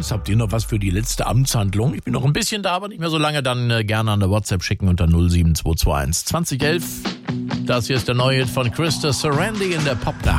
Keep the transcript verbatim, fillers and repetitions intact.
Fans, habt ihr noch was für die letzte Amtshandlung? Ich bin noch ein bisschen da, aber nicht mehr so lange. Dann äh, gerne an der WhatsApp schicken unter null sieben zwei zwei eins zwanzig elf. Das hier ist der neue Hit von Krista Sarandon in der Popnacht.